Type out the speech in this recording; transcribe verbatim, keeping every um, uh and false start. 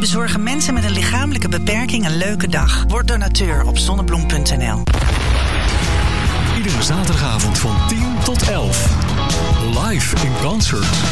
bezorgen mensen met een lichamelijke beperking een leuke dag. Word donateur op zonnebloem punt n l. Iedere zaterdagavond van tien tot elf. Live in concert.